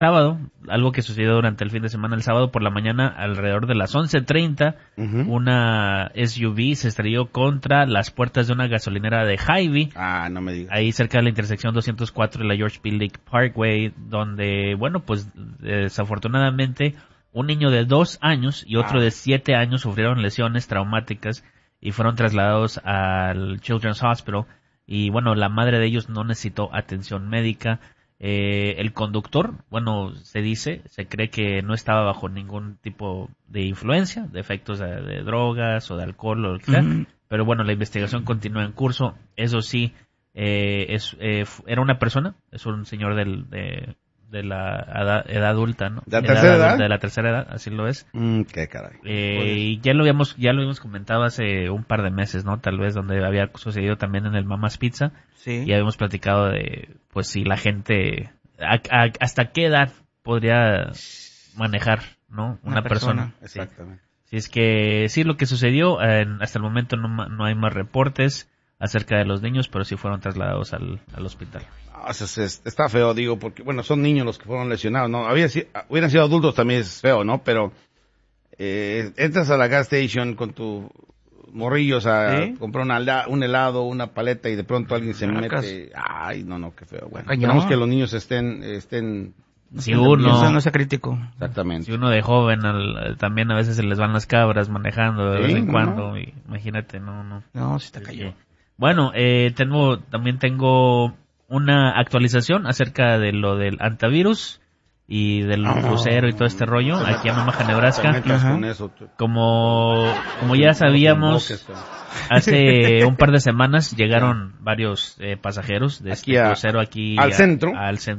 sábado, algo que sucedió durante el fin de semana, el sábado por la mañana, alrededor de las 11:30, una SUV se estrelló contra las puertas de una gasolinera de Hy-Vee. No me digas. Ahí cerca de la intersección 204 de la George P. Lake Parkway, donde, bueno, pues desafortunadamente un niño de 2 años y otro de 7 años sufrieron lesiones traumáticas y fueron trasladados al Children's Hospital. Y bueno, la madre de ellos no necesitó atención médica. El conductor, bueno, se cree que no estaba bajo ningún tipo de influencia, de efectos de drogas o de alcohol o lo que sea, pero bueno, la investigación continúa en curso. Eso sí, era una persona, es un señor de la edad adulta, ¿no? ¿De la tercera edad? De la tercera edad, así lo es. Qué caray. Y ya lo habíamos comentado hace un par de meses, ¿no? Tal vez donde había sucedido también en el Mama's Pizza. Sí. Y habíamos platicado de, pues, si la gente, hasta qué edad podría manejar, ¿no? Una persona. Exactamente. Si es que, sí, lo que sucedió, hasta el momento no hay más reportes acerca de los niños, pero sí fueron trasladados al hospital. Está feo, digo, porque, bueno, son niños los que fueron lesionados, ¿no? Hubieran sido adultos también es feo, ¿no? Pero entras a la gas station con tu morrillos a comprar un helado, una paleta y de pronto alguien se mete. Ay, no, qué feo. Bueno, esperamos que los niños estén si uno no sea crítico. Exactamente. Si uno de joven también a veces se les van las cabras manejando de vez en cuando, y imagínate, no, sí está cayendo. Bueno, también tengo una actualización acerca de lo del antivirus y del crucero y todo este rollo aquí en Omaha, Nebraska. Como ya sabíamos, hace un par de semanas llegaron varios pasajeros de este crucero aquí al centro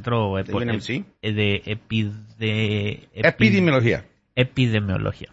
de epidemiología.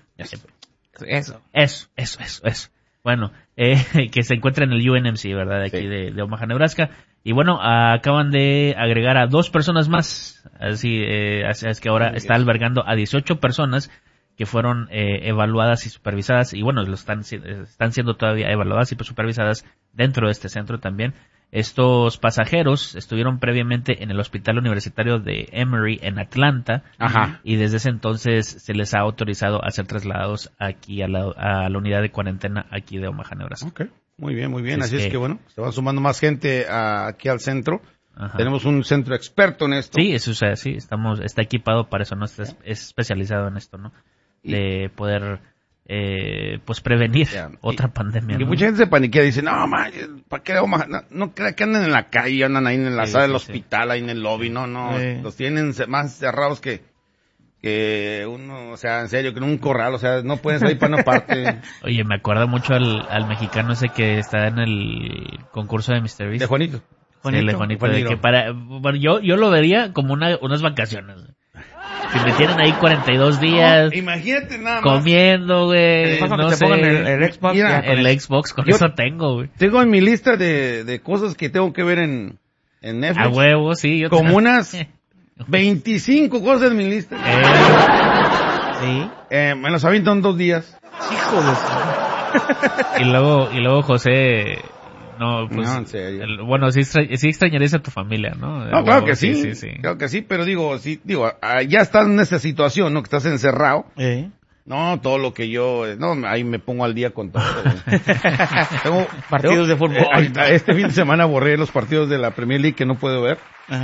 Eso. Bueno, que se encuentra en el UNMC, ¿verdad? De aquí de Omaha, Nebraska. Y bueno, acaban de agregar a 2 personas más. Así es que ahora está albergando a 18 personas que fueron evaluadas y supervisadas. Y bueno, están siendo todavía evaluadas y supervisadas dentro de este centro también. Estos pasajeros estuvieron previamente en el hospital universitario de Emory en Atlanta. Y desde ese entonces se les ha autorizado a ser trasladados aquí a la unidad de cuarentena aquí de Omaha, Nebraska. Okay. Muy bien. Así es que bueno, se van sumando más gente aquí al centro. Tenemos un centro experto en esto. Sí, eso sí, está equipado para eso, ¿no? Es especializado en esto, ¿no? De poder pues prevenir otra pandemia. Y mucha gente se paniquea, dice, no, ¿para qué Omaha? No crea que andan en la calle, andan ahí en la sala del hospital, ahí en el lobby, no, los tienen más cerrados que uno, o sea, en serio, que en un corral, o sea, no pueden salir para una parte. Oye, me acuerdo mucho al mexicano ese que está en el concurso de Mr. Beast. De Juanito. De Juanito. De que yo lo vería como unas vacaciones. Si me tienen ahí 42 días. Imagínate nada más. Comiendo, güey. No sé. El Xbox. Mira, el Xbox, con eso tengo, güey. Tengo en mi lista de cosas que tengo que ver en Netflix. A huevo, sí. Como unas 25 cosas en mi lista. Sí. Me los aviento en 2 días. Hijo de y luego José, no, pues, no, en serio. Bueno, sí extrañarías a tu familia, ¿no? No, claro que sí. Claro que sí, pero digo, ya estás en esa situación, ¿no? Que estás encerrado. No, todo lo que yo, ahí me pongo al día con todo. Tengo partidos de fútbol. Este fin de semana borré los partidos de la Premier League que no puedo ver.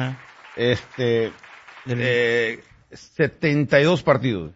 72 partidos.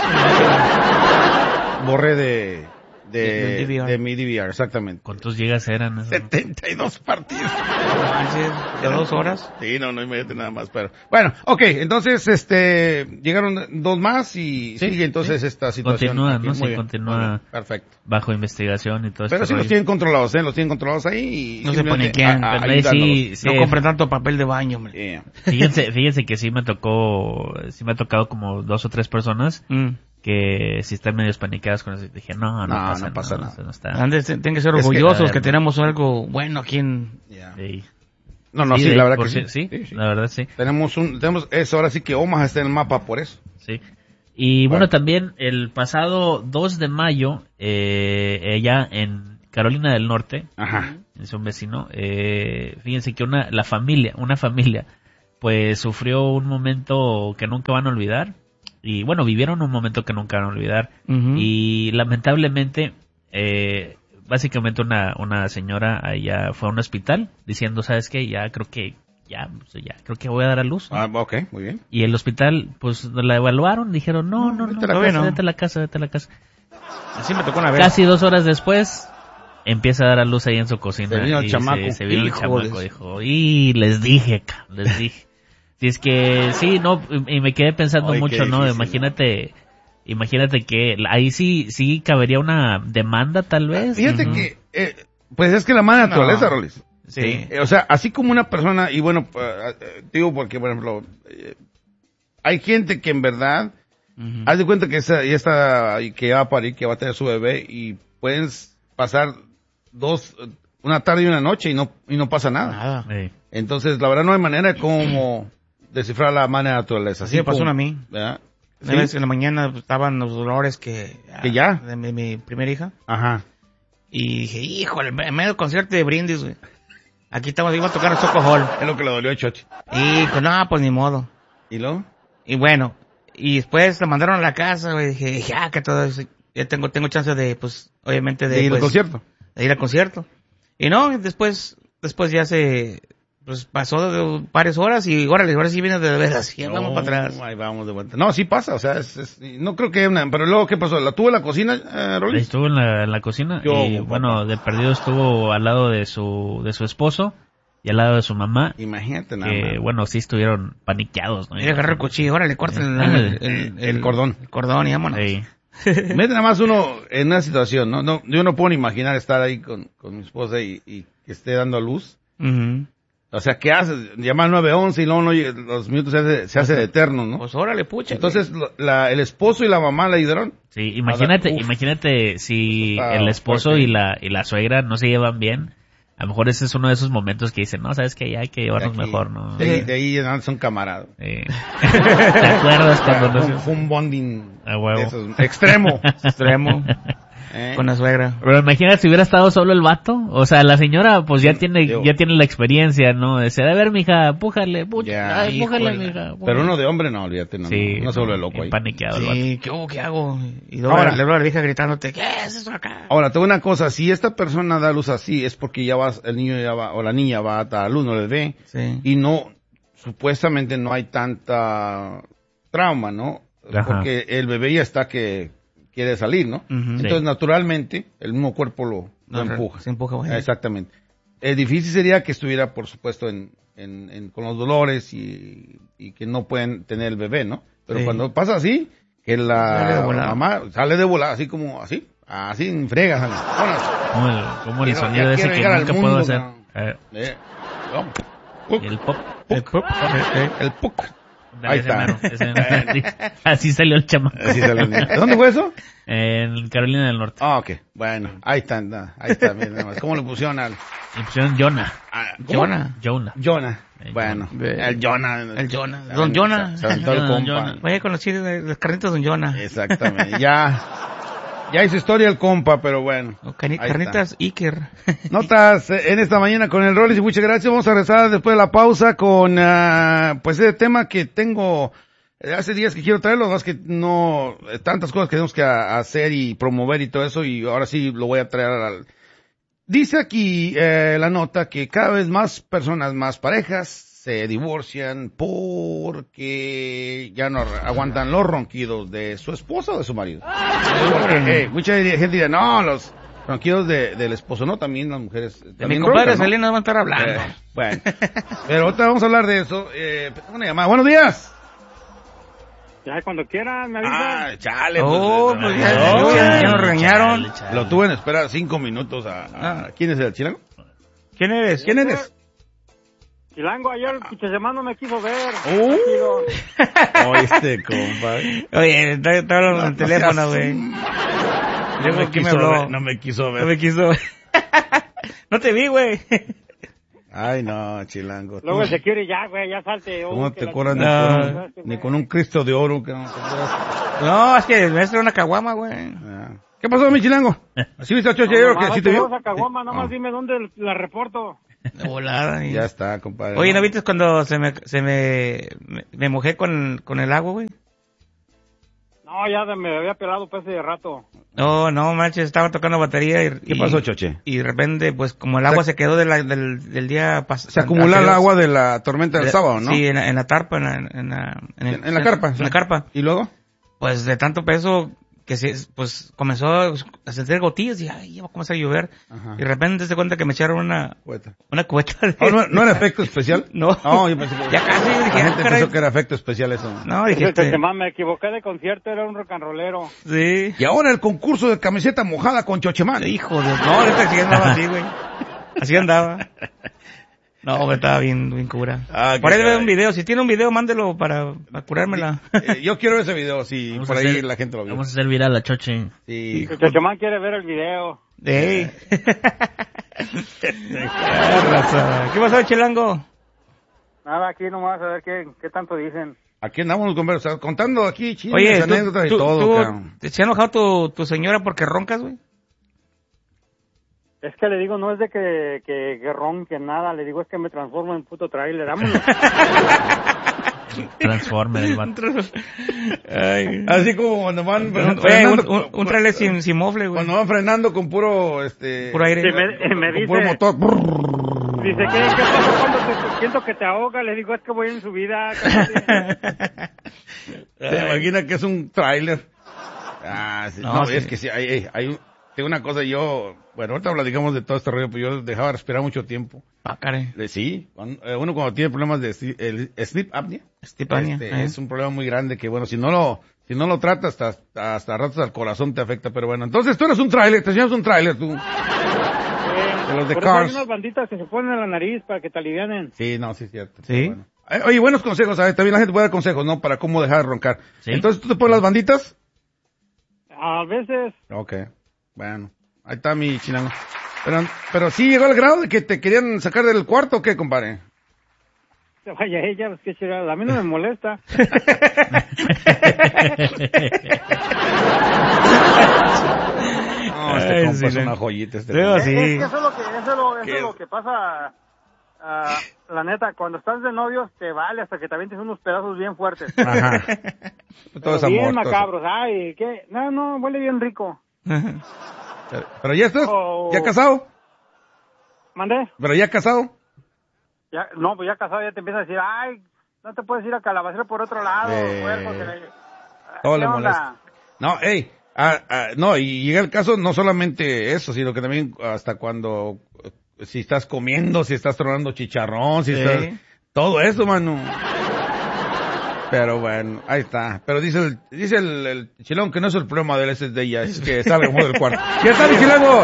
Borré de mi DVR, exactamente. ¿Cuántos gigas eran? 72 partidos. ¿De 2 horas? Sí, no imagínate nada más, pero bueno, llegaron 2 más y sigue entonces esta situación. Continúa, ¿no? Sí, continúa. Perfecto. Bajo investigación y todo eso. Pero sí los tienen controlados ahí y no se paniquean. No compren tanto papel de baño, hombre. Fíjense que sí me ha tocado como 2 o 3 personas que si están medio paniqueadas con eso, dije, no pasa nada. Tienen que ser orgullosos que tenemos algo bueno aquí en... Sí. Sí, la verdad que sí. La verdad sí. Tenemos eso, ahora sí que Omaha está en el mapa por eso. Sí. Y bueno, también el pasado 2 de mayo, allá en Carolina del Norte, es un vecino, fíjense que una familia pues sufrió un momento que nunca van a olvidar. Y bueno, vivieron un momento que nunca van a olvidar. Y lamentablemente, básicamente una señora allá fue a un hospital diciendo, ¿sabes qué? Ya creo que voy a dar a luz, ¿no? Ok, muy bien. Y el hospital, pues la evaluaron, dijeron, no, vete a la casa. Así me tocó una vez. Casi 2 horas después, empieza a dar a luz ahí en su cocina. Se vino el chamaco. Se vino el chamaco, dijo, y les dije. Si es que, sí, no, y me quedé pensando mucho, ¿no? Imagínate que ahí sí cabería una demanda, tal vez. Fíjate que, pues es que la mala naturaleza, Rolis. Sí. O sea, así como una persona, y bueno, digo porque, por ejemplo, hay gente que en verdad, haz de cuenta que ya está, que va a parir, que va a tener su bebé, y pueden pasar una tarde y una noche y no pasa nada. Sí. Entonces, la verdad no hay manera de cómo descifrar la mala naturaleza. Así me pasó a mí. ¿Verdad? Una vez en la mañana estaban los dolores que ya. De mi primera hija. Ajá. Y dije, híjole, en medio del concierto de Brindis, güey. Aquí iba a tocar el Soco Hall. Es lo que le dolió a Chochi. Y pues no, pues ni modo. ¿Y luego? Y bueno, y después la mandaron a la casa, güey. Dije, que todo eso. Ya tengo chance de, pues, obviamente de ir al concierto. De ir al concierto. Y no, después ya pues pasó varias horas y ahora sí viene de veras. Ya vamos para atrás. Ahí vamos de vuelta. No, sí pasa, o sea, no creo que pero luego, ¿qué pasó? ¿La tuvo en la cocina, Rolis? Estuvo en la cocina y bueno, de perdido estuvo al lado de su esposo y al lado de su mamá. Imagínate nada que, más. bueno, sí estuvieron paniqueados, ¿no? Y agarró el cuchillo, ahora le cortan el cordón. El cordón y vámonos. Sí. Mete nada más uno en una situación, ¿no? Yo no puedo ni imaginar estar ahí con mi esposa y que esté dando a luz. O sea, ¿qué haces? Llama al 911 y luego los minutos se hace eterno, ¿no? Pues órale, pucha. Entonces, el esposo y la mamá le ayudaron. Sí, imagínate si el esposo y la suegra no se llevan bien. A lo mejor ese es uno de esos momentos que dicen, no, sabes que ya hay que llevarnos mejor, ¿no? De ahí son camaradas. ¿Te acuerdas cuando fue un bonding huevo. Extremo. Con la suegra. Pero imagínate si hubiera estado solo el vato. O sea, la señora pues ya tiene la experiencia, ¿no? Dice, a ver, mija, pújale, mija. Pero uno de hombre no, olvídate, no. Sí, no se vuelve loco ahí. Paniqueado el vato. ¿Qué hago? Y luego la vieja gritándote, ¿qué es eso acá? Ahora, te digo una cosa, si esta persona da luz así, es porque el niño o la niña va a dar luz, no le ve. Sí. Y supuestamente no hay tanta trauma, ¿no? Ajá. Porque el bebé ya está que quiere salir, ¿no? Entonces, naturalmente, el mismo cuerpo lo empuja. Se empuja, güey. Exactamente. Difícil sería que estuviera, por supuesto, con los dolores y que no pueden tener el bebé, ¿no? Pero cuando pasa así, que la mamá sale de volar, así en frega, sale. Como el sonido ese que nunca puedo hacer. El pop. El pop. Ahí está. Así salió el chamaco. ¿Dónde fue eso? En Carolina del Norte. Ah, ok. Bueno, ahí está. Mira, ¿cómo le pusieron Le pusieron Jonah. Jonah. Bueno, el Jonah. Don Jonah. Se aventó el compa. Vaya con los chiles, las carnitas Don Jonah. Exactamente. Ya hizo historia el compa, pero bueno. Carnitas Iker. Notas en esta mañana con el Rolis y muchas gracias. Vamos a regresar después de la pausa con pues ese tema que tengo hace días que quiero traerlo, más que no tantas cosas que tenemos que hacer y promover y todo eso, y ahora sí lo voy a traer Dice aquí la nota que cada vez más personas, más parejas se divorcian porque ya no aguantan los ronquidos de su esposa o de su marido. Porque, mucha gente dirá, no, los ronquidos del esposo, no, también las mujeres. De mi compadre Selena van a estar hablando. Bueno, pero ahorita vamos a hablar de eso. Tengo una llamada. Buenos días. Ya, cuando quieran, me avisan. Chale. Pues ya nos regañaron. Chale. Lo tuve en espera 5 minutos ¿Quién es el chilango? ¿Quién eres? Chilango, ayer el semana me quiso ver. Oíste, compa. Oye, está hablando en el teléfono, güey. No me quiso ver. No te vi, güey. Ay, no, chilango. Luego se quiere ya salte. ¿Cómo te cobras ni con un Cristo de oro? No, es que me hace una caguama, güey. ¿Qué pasó, mi chilango? ¿Así viste a Choche ayer que así te vio? Caguama, nomás dime dónde la reporto. De volada. Ya está, compadre. Oye, ¿no viste cuando me mojé con el agua, güey? No, ya me había pelado pues de rato. No manches, estaba tocando batería y... ¿Qué pasó, Choche? Y de repente, pues, como el agua se quedó del día pasado... Se acumula el agua de la tormenta del sábado, ¿no? Sí, en la tarpa, en la carpa. En la carpa. ¿Y luego? Pues, de tanto peso que pues, comenzó a sentir gotillas y, ay, iba a comenzar a llover. Ajá. Y de repente se cuenta que me echaron una cubeta de... ¿No era efecto especial? No. No, yo pensé que... Ya casi, yo dije, La gente pensó que era efecto especial eso. No, dije... Me equivoqué de concierto, era un rock and rollero. Sí. Y ahora el concurso de camiseta mojada con Chochemán. Hijo de... No, ahorita sí andaba así, güey. Así andaba. No, hombre, estaba bien cura. Por ahí veo un video. Si tiene un video, mándelo para curármela. Yo quiero ese video, sí. Por ahí la gente lo vio. Vamos a hacer viral a Choche. Sí. Chochemán quiere ver el video. ¿Qué pasó, Chilango? Nada, aquí nomás a ver qué tanto dicen. Aquí andamos contando aquí chismes, Oye, anécdotas y todo, cabrón. ¿Se ha enojado tu señora porque roncas, güey? Es que le digo, no es de que ronque nada, le digo, es que me transformo en puto trailer, vámonos. Transformer el vato. Así como cuando van frenando, un trailer sin mofle, güey. Cuando van frenando con puro puro aire. Sí, me con dice, puro motor. Dice, ¿qué pasa cuando siento que te ahoga? Le digo, es que voy en subida. Se imagina que es un tráiler. Sí. No, sí. Es que sí, tengo una cosa, bueno, ahorita platicamos de todo este rollo, pero yo dejaba respirar mucho tiempo. Caray. Sí, uno cuando tiene problemas de sleep apnea. Sleep apnea. Es un problema muy grande que, bueno, si no lo tratas, hasta ratos al corazón te afecta, pero bueno. Entonces tú eres un tráiler, te enseñas un tráiler tú. De los de por Cars. Hay unas banditas que se ponen en la nariz para que te alivianen. Sí, no, sí es cierto. Sí. Bueno. Oye, buenos consejos, ¿sabes? También la gente puede dar consejos, ¿no? Para cómo dejar de roncar. ¿Sí? Entonces, ¿tú te pones las banditas? A veces. Ok, bueno. Ahí está mi Chilango. Pero sí llegó al grado de que te querían sacar del cuarto, ¿o qué, compadre? Se vaya ella, pues qué chingada. A mí no me molesta. No, este compa es una joyita. Sí. Es que eso es lo que pasa. La neta, cuando estás de novios te vale hasta que te avientes unos pedazos bien fuertes. Ajá. Todo es amor. Bien macabros. Ay, ¿qué? No, huele bien rico. Pero ya estás, ¿ya casado? ¿Mandé? ¿Pero ya casado? Ya, no, pues ya casado ya te empieza a decir, ay, no te puedes ir a calabacero por otro lado, cuerpo, todo le molesta. No, no, y llega el caso no solamente eso, sino que también hasta cuando, si estás comiendo, si estás tronando chicharrón, si estás, todo eso, mano. Pero bueno, ahí está. Pero dice el Chilón que no es el problema de él, ese es de ella, es que salga del cuarto. ¿Qué tal, Chilango?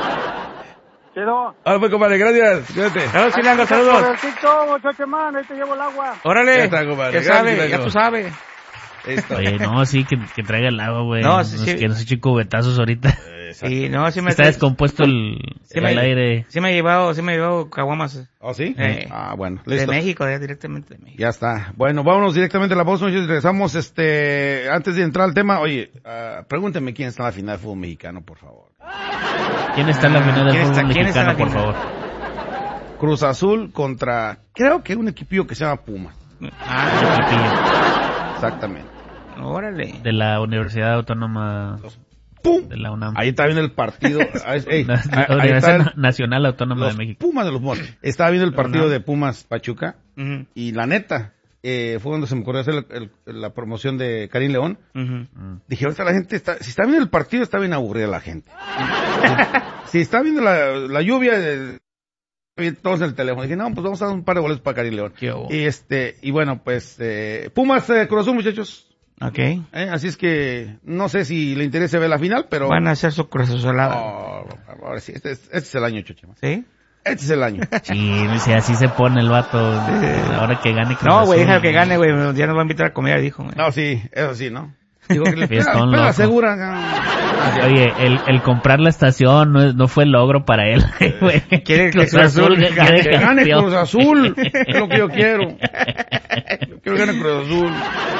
Chido. Pues, compadre, gracias. Cuídate. Saludos, Chilango, saludos. Por el TikTok, Chochemán, ahí te llevo el agua. Órale. Ya está, compadre. Ya tú sabes. Oye, no, sí, que traiga el agua, güey. No, sí. Que no se eche cubetazos ahorita. Sí, no, sí me... Está descompuesto el aire. Sí me he llevado caguamas. ¿Oh, sí? Bueno, listo. De México, directamente de México. Ya está. Bueno, vámonos directamente a la voz. Nosotros regresamos, antes de entrar al tema, oye, pregúnteme quién está en la final del fútbol mexicano, por favor. ¿Quién está en la final del fútbol mexicano, por favor? Cruz Azul contra, creo que un equipillo que se llama Pumas. Equipillo. Exactamente. Órale. De la Universidad Autónoma ¡Pum! de la UNAM. Ahí está viendo el partido. Universidad Nacional Autónoma de México. Pumas de los Moros. Estaba viendo el partido de Pumas Pachuca. Y la neta, fue cuando se me ocurrió hacer la promoción de Karim León. Dije, ahorita la gente si está viendo el partido, está bien aburrida la gente. Si está viendo la lluvia, todos en el teléfono. Dije, no, pues vamos a dar un par de boletos para Karim León. Y bueno, pues, Pumas Cruz Azul, muchachos. Okay. Así es que no sé si le interesa ver la final, pero... Van a hacer su cruzazolada. Ahora sí, este es el año, Chochema. ¿Sí? Este es el año. Sí, si así se pone el vato. Ahora que gane Cruz No, güey, Azul. déjalo que gane, güey. Ya nos va a invitar a comer, dijo. Güey. No, sí, eso sí, ¿no? Digo que le Fiestón pega loco. segura. Oye, el comprar la estación no fue logro para él, güey. Quiere que Cruz Azul Que gane Cruz Azul. Es lo que yo quiero. Yo quiero que gane Cruz Azul.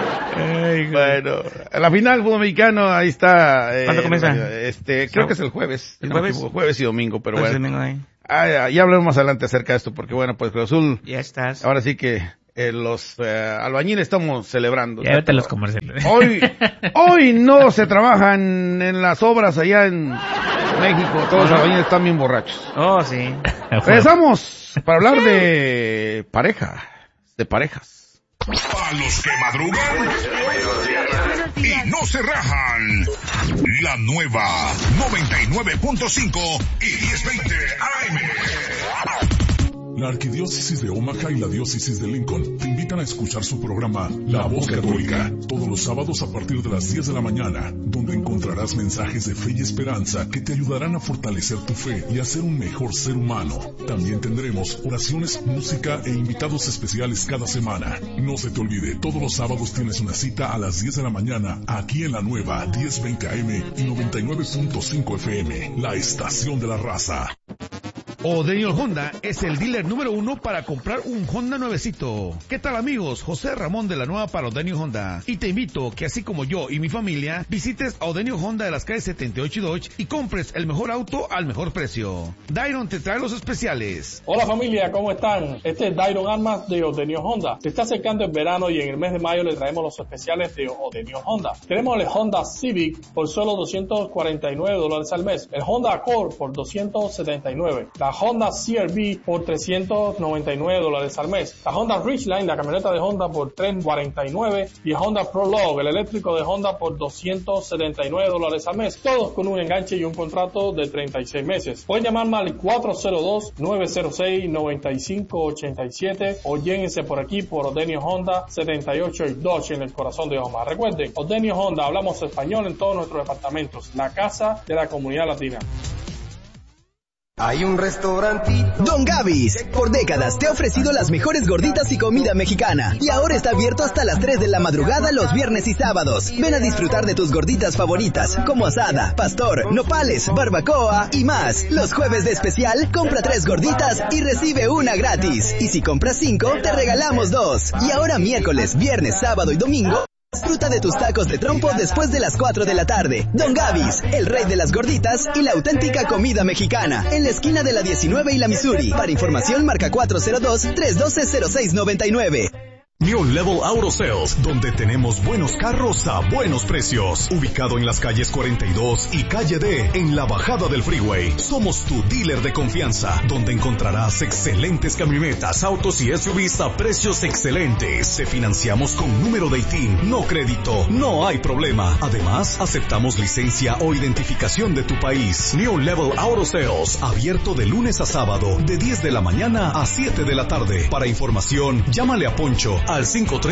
Bueno, la final fútbol mexicano, ahí está. ¿Cuándo comienza? Creo que es el jueves. ¿El jueves? Jueves y domingo, pero Pues bueno. domingo ahí. ya hablaremos más adelante acerca de esto, porque bueno, pues Cruz Azul. Ya estás. Ahora sí que los albañiles estamos celebrando. Ya vete los comerciales. Hoy no se trabajan en las obras allá en México. Todos los albañiles están bien borrachos. Oh, sí. Regresamos para hablar de parejas. A los que madrugan y no se rajan. La nueva 99.5 y 1020 AM. La Arquidiócesis de Omaha y la Diócesis de Lincoln te invitan a escuchar su programa La Voz Católica, todos los sábados a partir de las 10 de la mañana, donde encontrarás mensajes de fe y esperanza que te ayudarán a fortalecer tu fe y a ser un mejor ser humano. También tendremos oraciones, música e invitados especiales cada semana. No se te olvide, todos los sábados tienes una cita a las 10 de la mañana, aquí en la nueva 1020 AM y 99.5 FM, la estación de la raza. O'Daniel Honda es el dealer número 1 para comprar un Honda nuevecito. ¿Qué tal, amigos? José Ramón de la Nueva para O'Daniel Honda. Y te invito que así como yo y mi familia visites a O'Daniel Honda de las calles 78 y Dodge y compres el mejor auto al mejor precio. Dairon te trae los especiales. Hola familia, ¿cómo están? Este es Dairon Armas de O'Daniel Honda. Se está acercando el verano y en el mes de mayo le traemos los especiales de O'Daniel Honda. Tenemos el Honda Civic por solo $249 al mes. El Honda Accord por $279. La Honda CR-V por $399 al mes. La Honda Ridgeline, la camioneta de Honda, por $349. Y el Honda Prologue, el eléctrico de Honda, por $279 al mes. Todos con un enganche y un contrato de 36 meses. Pueden llamarme al 402-906-9587 o lléguense por aquí por O'Daniel Honda 78 y Dodge en el corazón de Omaha. Recuerden, O'Daniel Honda, hablamos español en todos nuestros departamentos. La casa de la comunidad latina. Hay un restaurantito. Don Gaby's, por décadas te ha ofrecido las mejores gorditas y comida mexicana. Y ahora está abierto hasta las 3 de la madrugada los viernes y sábados. Ven a disfrutar de tus gorditas favoritas, como asada, pastor, nopales, barbacoa y más. Los jueves de especial, compra 3 gorditas y recibe una gratis. Y si compras 5, te regalamos 2. Y ahora miércoles, viernes, sábado y domingo, disfruta de tus tacos de trompo después de las 4 de la tarde. Don Gaby's, el rey de las gorditas y la auténtica comida mexicana. En la esquina de la 19 y la Missouri. Para información, marca 402-312-0699. New Level Auto Sales, donde tenemos buenos carros a buenos precios. Ubicado en las calles 42 y calle D, en la bajada del freeway. Somos tu dealer de confianza, donde encontrarás excelentes camionetas, autos y SUVs a precios excelentes. Te financiamos con número de ITIN, no crédito, no hay problema. Además, aceptamos licencia o identificación de tu país. New Level Auto Sales, abierto de lunes a sábado, de 10 de la mañana a 7 de la tarde. Para información, llámale a Poncho al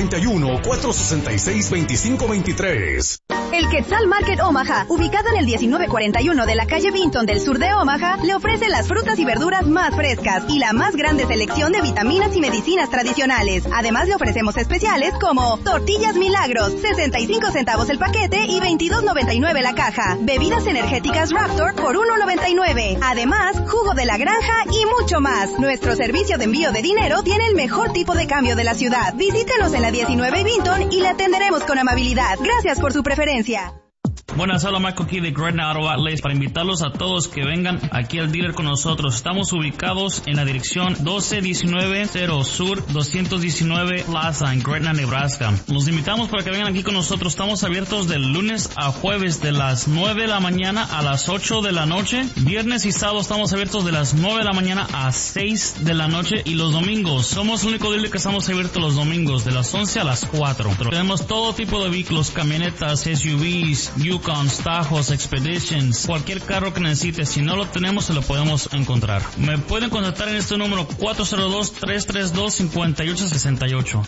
531-466-2523. El Quetzal Market Omaha, ubicado en el 1941 de la calle Vinton del sur de Omaha, le ofrece las frutas y verduras más frescas y la más grande selección de vitaminas y medicinas tradicionales. Además, le ofrecemos especiales como tortillas Milagros, 65 centavos el paquete y $22.99 la caja. Bebidas energéticas Raptor por $1.99. Además, jugo de la granja y mucho más. Nuestro servicio de envío de dinero tiene el mejor tipo de cambio de la ciudad. Visítenos en la 19 Vinton y le atenderemos con amabilidad. Gracias por su preferencia. Buenas, hola, Marco aquí de Gretna Auto Outlets para invitarlos a todos que vengan aquí al dealer con nosotros. Estamos ubicados en la dirección 12190 Sur 219 Plaza en Gretna, Nebraska. Los invitamos para que vengan aquí con nosotros. Estamos abiertos de lunes a jueves de las 9 de la mañana a las 8 de la noche. Viernes y sábado estamos abiertos de las 9 de la mañana a 6 de la noche. Y los domingos, somos el único dealer que estamos abiertos los domingos de las 11 a las 4. Tenemos todo tipo de vehículos, camionetas, SUVs, Yukons, Tajos, Expeditions, cualquier carro que necesites. Si no lo tenemos, se lo podemos encontrar. Me pueden contactar en este número 402-332-5868.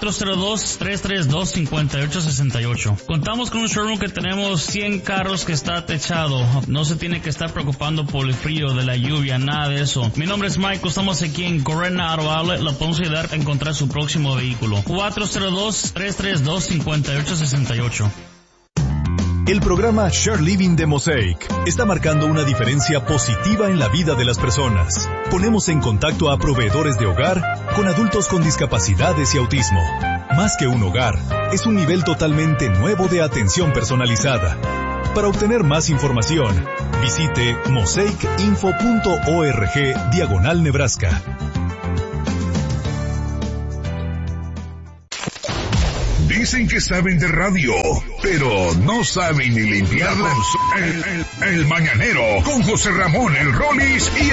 402-332-5868. Contamos con un showroom que tenemos 100 carros que está techado. No se tiene que estar preocupando por el frío, de la lluvia, nada de eso. Mi nombre es Michael, estamos aquí en Gretna Auto Outlet. Lo podemos ayudar a encontrar su próximo vehículo. 402-332-5868. El programa Share Living de Mosaic está marcando una diferencia positiva en la vida de las personas. Ponemos en contacto a proveedores de hogar con adultos con discapacidades y autismo. Más que un hogar, es un nivel totalmente nuevo de atención personalizada. Para obtener más información, visite mosaicinfo.org/Nebraska. Dicen que saben de radio, pero no saben ni limpiarla. El Mañanero, con José Ramón, el Rollis y